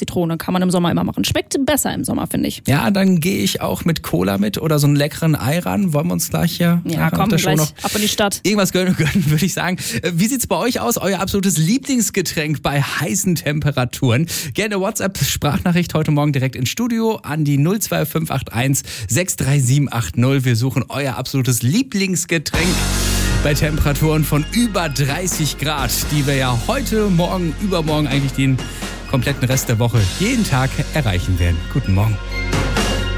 Zitrone. Kann man im Sommer immer machen. Schmeckt besser im Sommer, finde ich. Ja, dann gehe ich auch mit Cola mit oder so einen leckeren Ayran. Wollen wir uns gleich hier komm, der Show gleich noch ab in die Stadt. Irgendwas gönnen, würde ich sagen. Wie sieht's bei euch aus? Euer absolutes Lieblingsgetränk bei heißen Temperaturen? Gerne WhatsApp-Sprachnachricht heute Morgen direkt ins Studio an die 02581 63780. Wir suchen euer absolutes Lieblingsgetränk bei Temperaturen von über 30 Grad, die wir ja heute, morgen, übermorgen eigentlich den kompletten Rest der Woche jeden Tag erreichen werden. Guten Morgen.